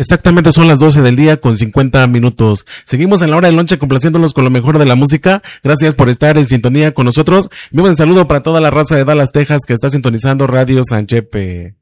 Exactamente son las 12 del día con 50 minutos. Seguimos en la hora del lonche complaciéndolos con lo mejor de la música. Gracias por estar en sintonía con nosotros. Un saludo para toda la raza de Dallas, Texas que está sintonizando Radio Sanchepe.